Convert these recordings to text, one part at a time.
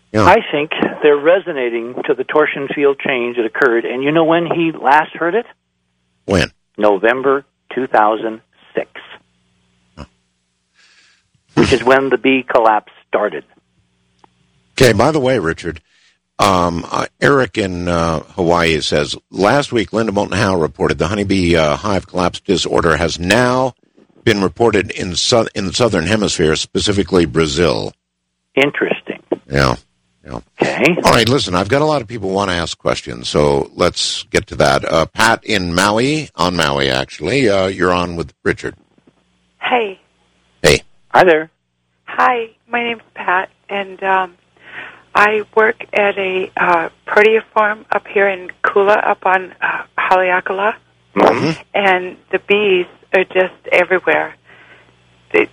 Yeah. I think they're resonating to the torsion field change that occurred. And you know when he last heard it? When? November 2006, which is when the bee collapse started. Okay, by the way, Richard, Eric in Hawaii says, last week Linda Moulton Howe reported the honeybee hive collapse disorder has now been reported in the southern hemisphere, specifically Brazil. Interesting. Yeah. Okay. All right, listen, I've got a lot of people who want to ask questions, so let's get to that. Pat in Maui, actually, you're on with Richard. Hey. Hey. Hi there. Hi, my name's Pat, and I work at a protea farm up here in Kula, up on Haleakala, and the bees are just everywhere. They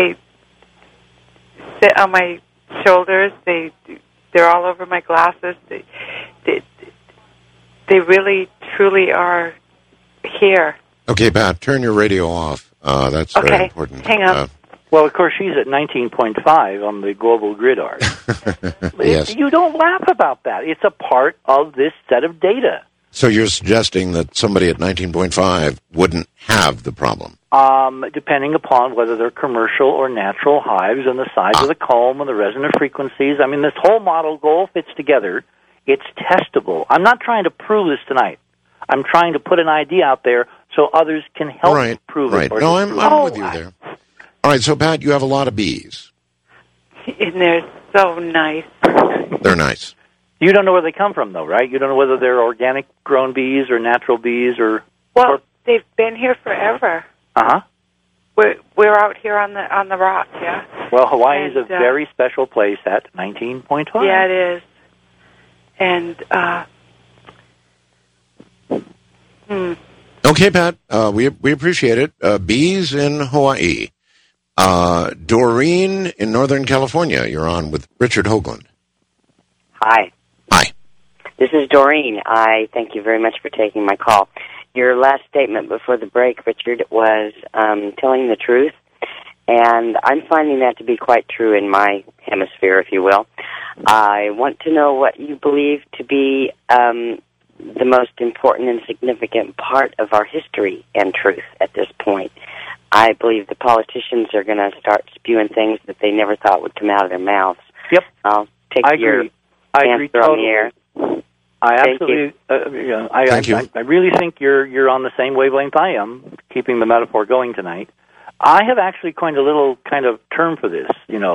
sit on my shoulders. They're all over my glasses. They really, truly are here. Okay, Pat, turn your radio off. That's very important. Hang on. Well, of course, she's at 19.5 on the global gridard. Yes. You don't laugh about that. It's a part of this set of data. So you're suggesting that somebody at 19.5 wouldn't have the problem? Depending upon whether they're commercial or natural hives and the size of the comb and the resonant frequencies. I mean, this whole model goal fits together. It's testable. I'm not trying to prove this tonight. I'm trying to put an idea out there so others can help prove it. No, I'm with you there. All right, so, Pat, you have a lot of bees. And they're so nice. They're nice. You don't know where they come from, though, right? You don't know whether they're organic grown bees or natural bees or... Well, they've been here forever. Uh-huh. We're out here on the rock, yeah. Well, Hawaii is a very special place at 19.5. Yeah, it is. And, Okay, Pat, we appreciate it. Bees in Hawaii. Doreen in Northern California, you're on with Richard Hoagland. Hi. Hi. This is Doreen. I thank you very much for taking my call. Your last statement before the break, Richard, was telling the truth, and I'm finding that to be quite true in my hemisphere, if you will. I want to know what you believe to be the most important and significant part of our history and truth at this point. I believe the politicians are going to start spewing things that they never thought would come out of their mouths. Yep. I'll take your answer totally. on the air. I absolutely, I really think you're on the same wavelength I am, keeping the metaphor going tonight. I have actually coined a little kind of term for this.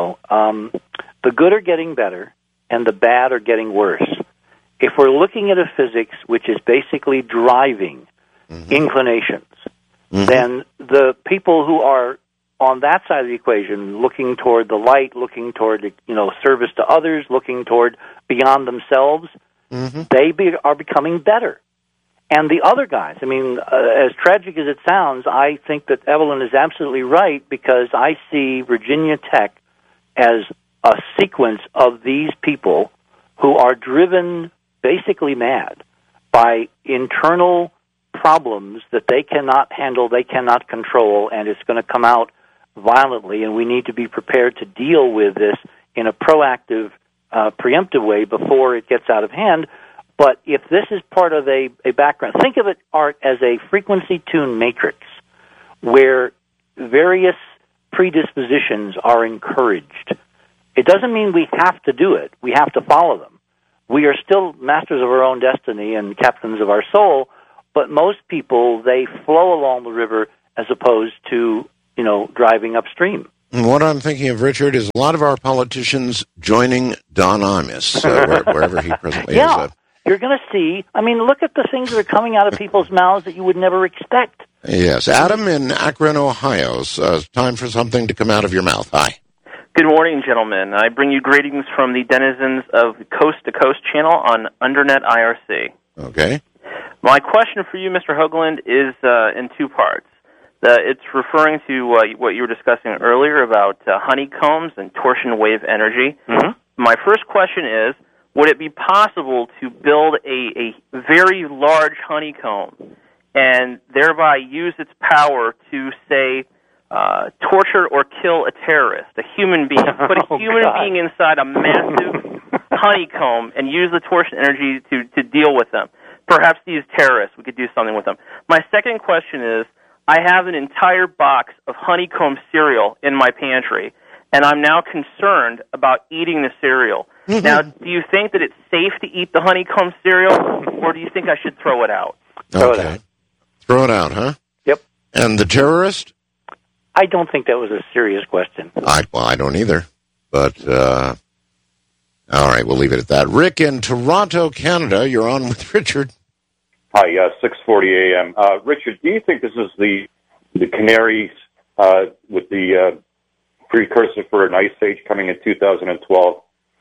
The good are getting better, and the bad are getting worse. If we're looking at a physics which is basically driving inclinations, then the people who are on that side of the equation, looking toward the light, looking toward service to others, looking toward beyond themselves, they are becoming better. And the other guys, as tragic as it sounds, I think that Evelyn is absolutely right, because I see Virginia Tech as a sequence of these people who are driven basically mad by internal problems that they cannot handle, they cannot control, and it's going to come out violently, and we need to be prepared to deal with this in a proactive, preemptive way before it gets out of hand. But if this is part of a background, think of it, Art, as a frequency-tuned matrix where various predispositions are encouraged. It doesn't mean we have to do it. We have to follow them. We are still masters of our own destiny and captains of our soul, but most people, they flow along the river as opposed to, driving upstream. And what I'm thinking of, Richard, is a lot of our politicians joining Don Imus, wherever he presently is. You're going to see, look at the things that are coming out of people's mouths that you would never expect. Yes. Adam in Akron, Ohio. Time for something to come out of your mouth. Hi. Good morning, gentlemen. I bring you greetings from the denizens of the Coast to Coast channel on Undernet IRC. Okay. My question for you, Mr. Hoagland, is in two parts. It's referring to what you were discussing earlier about honeycombs and torsion wave energy. My first question is, would it be possible to build a very large honeycomb and thereby use its power to, say, torture or kill a terrorist, a human being, put a human being inside a massive honeycomb and use the torsion energy to deal with them. Perhaps these terrorists, we could do something with them. My second question is, I have an entire box of honeycomb cereal in my pantry, and I'm now concerned about eating the cereal. Now, do you think that it's safe to eat the honeycomb cereal, or do you think I should throw it out? Throw it out. Throw it out, huh? Yep. And the terrorist? I don't think that was a serious question. I don't either. But, all right, we'll leave it at that. Rick in Toronto, Canada, you're on with Richard. Hi, 6:40 a.m. Richard, do you think this is the Canaries with the precursor for an ice age coming in 2012?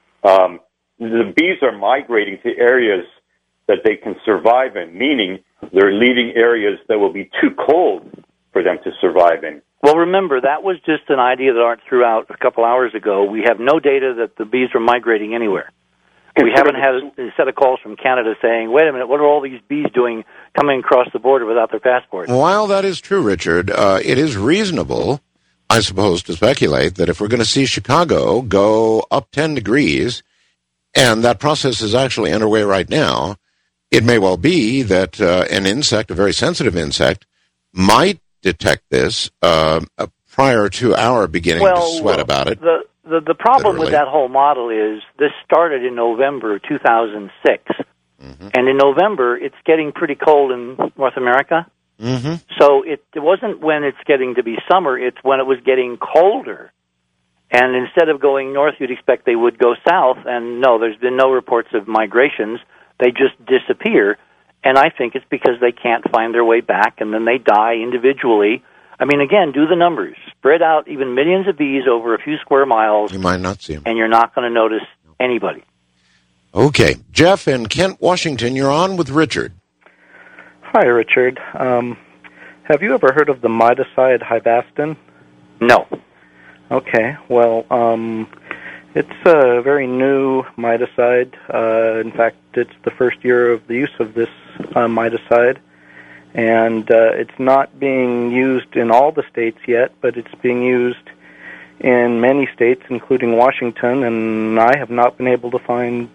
The bees are migrating to areas that they can survive in, meaning they're leaving areas that will be too cold for them to survive in. Well, remember, that was just an idea that Art threw out a couple hours ago. We have no data that the bees are migrating anywhere. We haven't had a set of calls from Canada saying, wait a minute, what are all these bees doing coming across the border without their passports? While that is true, Richard, it is reasonable, I suppose, to speculate that if we're going to see Chicago go up 10 degrees, and that process is actually underway right now, it may well be that an insect, a very sensitive insect, might detect this prior to our beginning to sweat about it. The problem with that whole model is this started in November 2006. Mm-hmm. And in November, it's getting pretty cold in North America. Mm-hmm. So it wasn't when it's getting to be summer, it's when it was getting colder. And instead of going north, you'd expect they would go south. And no, there's been no reports of migrations. They just disappear. And I think it's because they can't find their way back, and then they die individually. I mean, again, do the numbers. Spread out even millions of bees over a few square miles. You might not see them. And you're not going to notice anybody. Okay. Jeff in Kent, Washington, you're on with Richard. Hi, Richard. Have you ever heard of the miticide Hivastin? No. Okay. Well, it's a very new miticide. In fact, it's the first year of the use of this miticide. And it's not being used in all the states yet, but it's being used in many states, including Washington, and I have not been able to find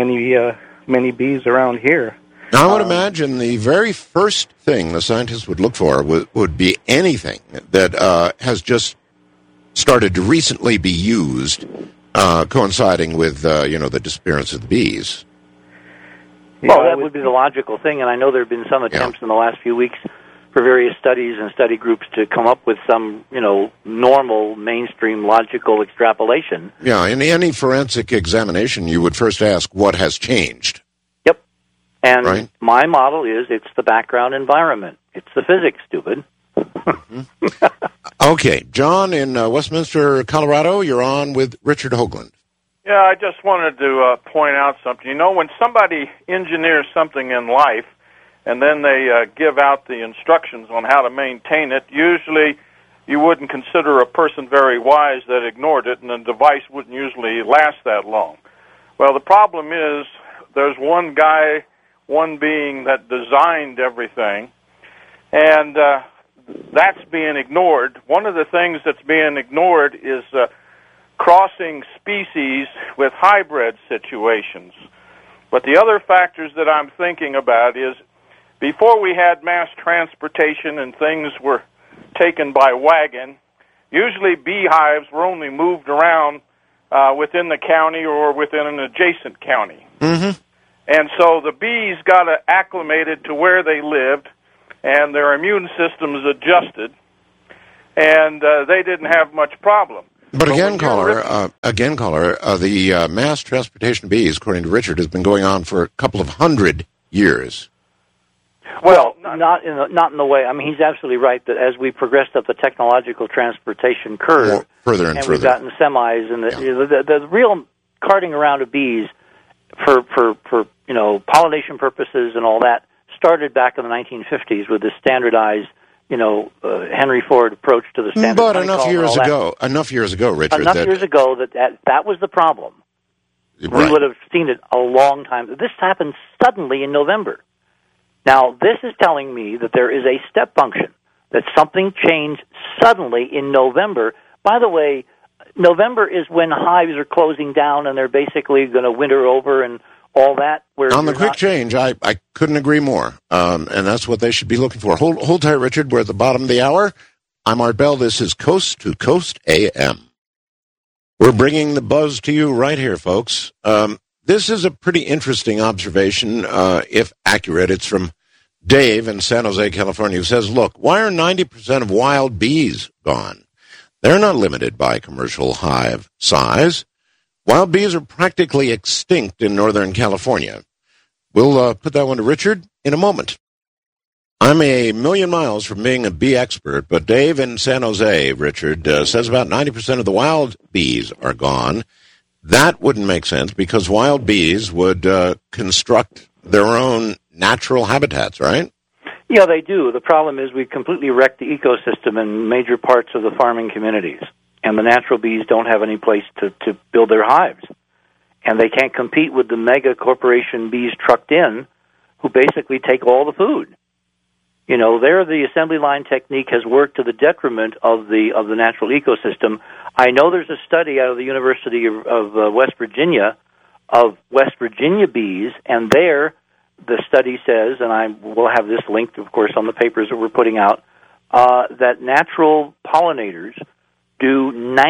many bees around here. Now, I would imagine the very first thing the scientists would look for would be anything that has just started to recently be used, coinciding with the disappearance of the bees. Well, that would be the logical thing, and I know there have been some attempts in the last few weeks for various studies and study groups to come up with some, normal, mainstream, logical extrapolation. Yeah, in any forensic examination, you would first ask what has changed. Yep. And my model is it's the background environment. It's the physics, stupid. Okay. John in Westminster, Colorado, you're on with Richard Hoagland. Yeah, I just wanted to point out something. When somebody engineers something in life and then they give out the instructions on how to maintain it, usually you wouldn't consider a person very wise that ignored it, and the device wouldn't usually last that long. Well, the problem is there's one guy, one being that designed everything, and that's being ignored. One of the things that's being ignored is crossing species with hybrid situations. But the other factors that I'm thinking about is before we had mass transportation and things were taken by wagon, usually beehives were only moved around within the county or within an adjacent county. Mm-hmm. And so the bees got acclimated to where they lived, and their immune systems adjusted, and they didn't have much problem. But again, caller, the mass transportation of bees, according to Richard, has been going on for a couple of 100 years. Well, not in the way. I mean, he's absolutely right that as we progressed up the technological transportation curve, further and we've further, gotten semis, and the real carting around of bees for pollination purposes and all that started back in the 1950s with the standardized. Henry Ford approach to the standard. But enough years ago, Richard. Years ago that was the problem. Right. We would have seen it a long time. This happened suddenly in November. Now, this is telling me that there is a step function, that something changed suddenly in November. By the way, November is when hives are closing down and they're basically going to winter over and all that. Where on the quick change, I couldn't agree more, and that's what they should be looking for. Hold tight, Richard. We're at the bottom of the hour. I'm Art Bell. This is Coast to Coast AM. We're bringing the buzz to you right here, folks. This is a pretty interesting observation, if accurate. It's from Dave in San Jose, California, who says, look, why are 90% of wild bees gone? They're not limited by commercial hive size. Wild bees are practically extinct in Northern California. We'll put that one to Richard in a moment. I'm a million miles from being a bee expert, but Dave in San Jose, Richard, says about 90% of the wild bees are gone. That wouldn't make sense because wild bees would construct their own natural habitats, right? Yeah, they do. The problem is we've completely wrecked the ecosystem in major parts of the farming communities, and the natural bees don't have any place to build their hives. And they can't compete with the mega corporation bees trucked in who basically take all the food. You know, there the assembly line technique has worked to the detriment of the natural ecosystem. I know there's a study out of the University of West Virginia of West Virginia bees, and there the study says, and I will have this linked, of course, on the papers that we're putting out, that natural pollinators do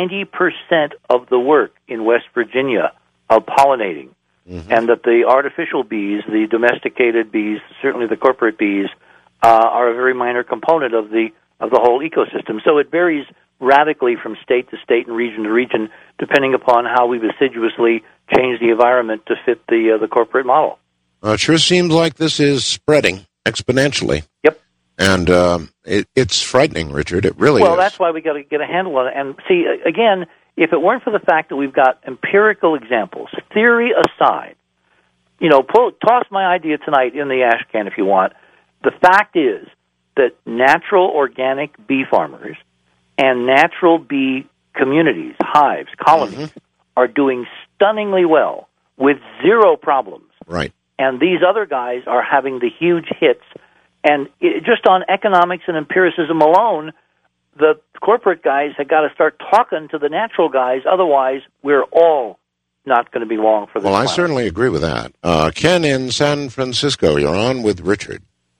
90% of the work in West Virginia of pollinating, and that the artificial bees, the domesticated bees, certainly the corporate bees, are a very minor component of the whole ecosystem. So it varies radically from state to state and region to region, depending upon how we've assiduously changed the environment to fit the corporate model. It sure seems like this is spreading exponentially. Yep. And it's frightening, Richard. It really is. Well, that's why we got to get a handle on it. And see, again, if it weren't for the fact that we've got empirical examples, theory aside, you know, toss my idea tonight in the ash can if you want. The fact is that natural organic bee farmers and natural bee communities, hives, colonies, are doing stunningly well with zero problems. Right. And these other guys are having the huge hits. And just on economics and empiricism alone, the corporate guys have got to start talking to the natural guys. Otherwise, we're all not going to be long for this. Well, I certainly agree with that. Ken in San Francisco, you're on with Richard.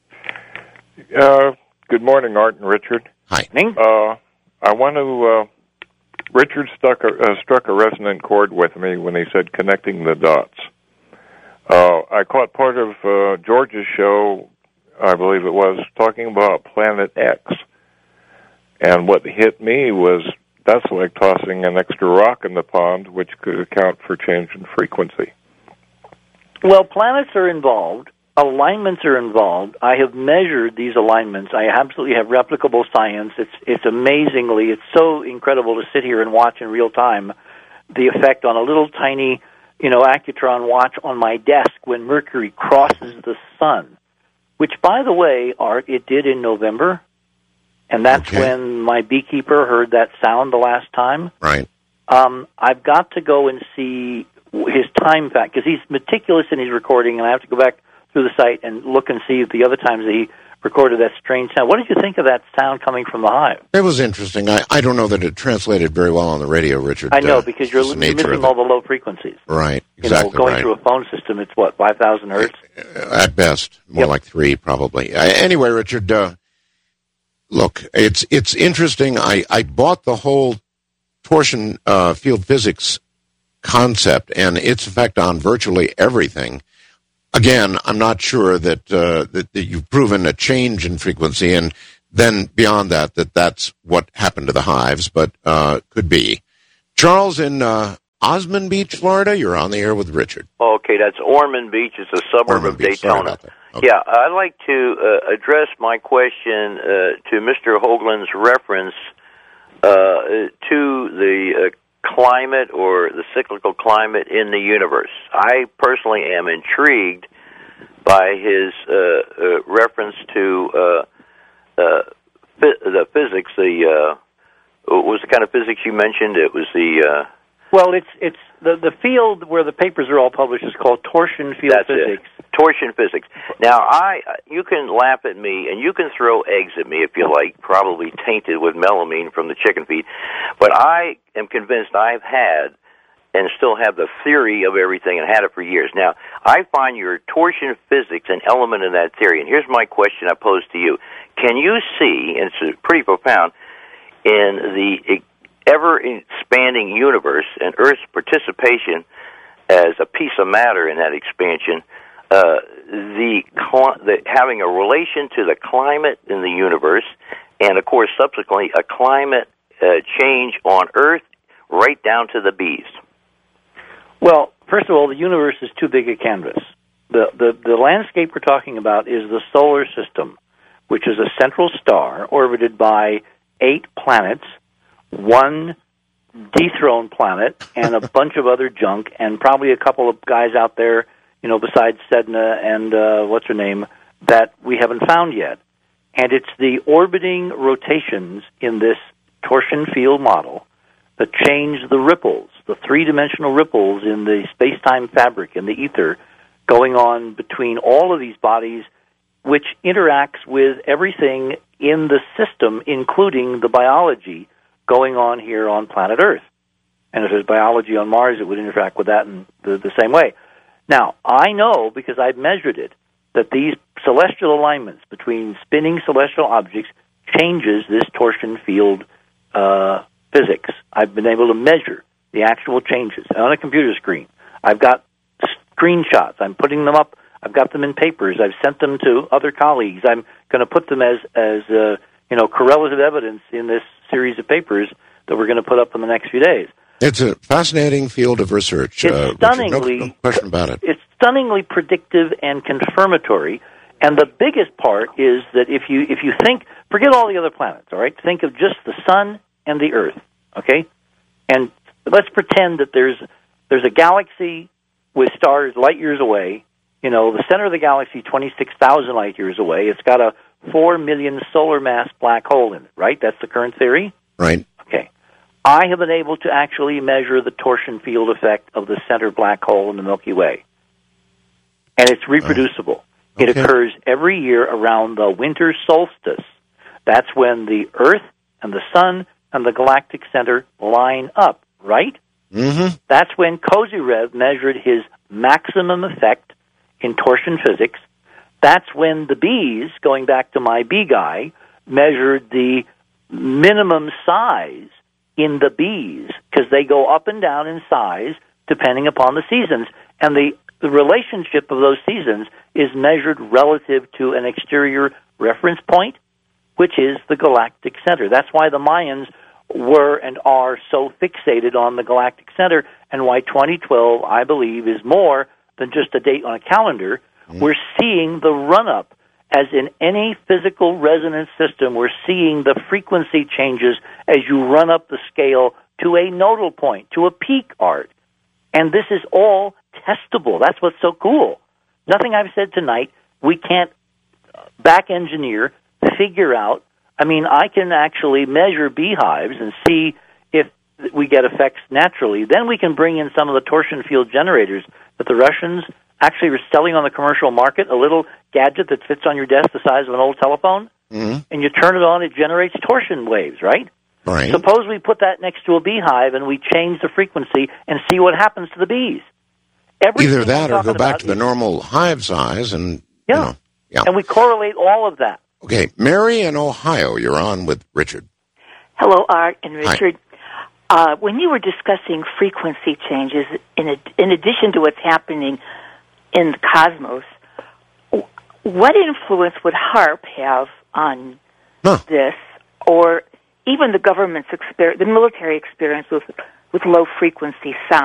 Good morning, Art and Richard. Hi. I want to. Richard struck a resonant chord with me when he said connecting the dots. I caught part of George's show, I believe it was, talking about Planet X. And what hit me was that's like tossing an extra rock in the pond, which could account for change in frequency. Well, planets are involved. Alignments are involved. I have measured these alignments. I absolutely have replicable science. It's it's so incredible to sit here and watch in real time the effect on a little tiny, Accutron watch on my desk when Mercury crosses the sun, which, by the way, Art, it did in November, and that's when my beekeeper heard that sound the last time. Right. I've got to go and see his time fact, because he's meticulous in his recording, and I have to go back through the site and look and see the other times that he recorded that strange sound. What did you think of that sound coming from the hive? It was interesting. I don't know that it translated very well on the radio, Richard. I know, because you're missing all the low frequencies. Right, exactly. Going through a phone system, it's 5,000 hertz? At best. More like 3, probably. Anyway, Richard, look, it's interesting. I bought the whole torsion field physics concept and its effect on virtually everything. Again, I'm not sure that you've proven a change in frequency, and then beyond that's what happened to the hives, but could be. Charles in Osmond Beach, Florida, you're on the air with Richard. Okay, that's Ormond Beach. It's a suburb of Daytona. Okay. Yeah, I'd like to address my question to Mr. Hoagland's reference to the climate or the cyclical climate in the universe. I personally am intrigued by his reference to the physics. What was the kind of physics you mentioned? It was the well, it's the field where the papers are all published is called torsion field physics. Torsion physics. Now, you can laugh at me, and you can throw eggs at me if you like, probably tainted with melamine from the chicken feed, but I am convinced I've had and still have the theory of everything and had it for years. Now, I find your torsion physics an element in that theory, and here's my question I pose to you. Can you see, and it's pretty profound, in the ever-expanding universe and Earth's participation as a piece of matter in that expansion, having a relation to the climate in the universe, and, of course, subsequently, a climate change on Earth right down to the bees? Well, first of all, the universe is too big a canvas. The landscape we're talking about is the solar system, which is a central star orbited by 8 planets, 1 dethroned planet, and a bunch of other junk, and probably a couple of guys out there, besides Sedna and what's her name, that we haven't found yet. And it's the orbiting rotations in this torsion field model that change the ripples, the 3-dimensional ripples in the space-time fabric, in the ether, going on between all of these bodies, which interacts with everything in the system, including the biology going on here on planet Earth. And if there's biology on Mars, it would interact with that in the same way. Now, I know, because I've measured it, that these celestial alignments between spinning celestial objects changes this torsion field physics. I've been able to measure the actual changes on a computer screen. I've got screenshots. I'm putting them up. I've got them in papers. I've sent them to other colleagues. I'm going to put them as correlative evidence in this series of papers that we're going to put up in the next few days. It's a fascinating field of research. It's stunningly, no question about it. It's stunningly predictive and confirmatory. And the biggest part is that if you think, forget all the other planets, all right? Think of just the sun and the Earth, okay? And let's pretend that there's a galaxy with stars light years away. The center of the galaxy, 26,000 light years away. It's got a 4 million solar mass black hole in it, right? That's the current theory? Right. Okay. I have been able to actually measure the torsion field effect of the center black hole in the Milky Way. And it's reproducible. Okay. It occurs every year around the winter solstice. That's when the Earth and the Sun and the galactic center line up, right? Mm-hmm. That's when Kozyrev measured his maximum effect in torsion physics. That's when the bees, going back to my bee guy, measured the minimum size in the bees, because they go up and down in size depending upon the seasons. And the relationship of those seasons is measured relative to an exterior reference point, which is the galactic center. That's why the Mayans were and are so fixated on the galactic center, and why 2012, I believe, is more than just a date on a calendar. Mm-hmm. We're seeing the run-up. As in any physical resonance system, we're seeing the frequency changes as you run up the scale to a nodal point, to a peak art. And this is all testable. That's what's so cool. Nothing I've said tonight we can't back-engineer, figure out. I mean, I can actually measure beehives and see if we get effects naturally. Then we can bring in some of the torsion field generators that the Russians actually are selling on the commercial market, a little gadget that fits on your desk the size of an old telephone, mm-hmm. and you turn it on, it generates torsion waves, right? Right. Suppose we put that next to a beehive and we change the frequency and see what happens to the bees. Either that or go back to the normal hive size and, yeah. And we correlate all of that. Okay, Mary in Ohio, you're on with Richard. Hello, Art and Richard. When you were discussing frequency changes, in addition to what's happening in the cosmos, what influence would HAARP have on this, or even the government's the military experience with low frequency sound?